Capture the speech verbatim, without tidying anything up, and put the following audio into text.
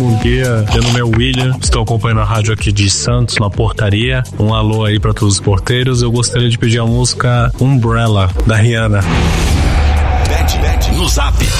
bom dia. Meu nome é William, estou acompanhando a rádio aqui de Santos, na portaria. Um alô aí para todos os porteiros. Eu gostaria de pedir a música Umbrella, da Rihanna. No Zap